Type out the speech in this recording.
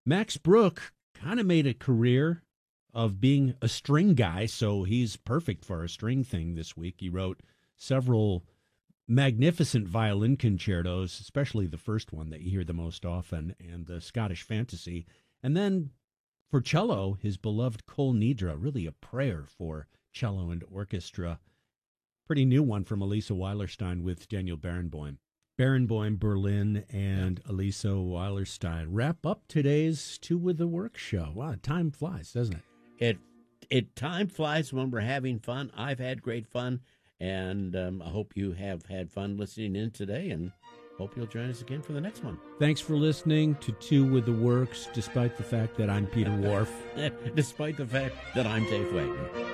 Max Brook kind of made a career of being a string guy, so he's perfect for a string thing this week. He wrote several magnificent violin concertos, especially the first one that you hear the most often, and the Scottish Fantasy. And then for cello, his beloved Kol Nidra, really a prayer for cello and orchestra. Pretty new one from Elisa Weilerstein with Daniel Barenboim. Barenboim, Berlin, and Elisa Weilerstein wrap up today's Two with the Work show. Wow, time flies, doesn't it? Time flies when we're having fun. I've had great fun, and I hope you have had fun listening in today, and hope you'll join us again for the next one. Thanks for listening to Two with the Works, despite the fact that I'm Peter Wharf. Despite the fact that I'm Dave Wagner.